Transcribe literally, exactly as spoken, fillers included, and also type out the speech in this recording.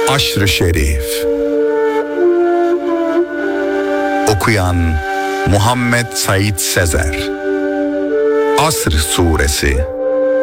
Aşr-ı Şerif. Okuyan Muhammed Said Sezer. Asr Suresi.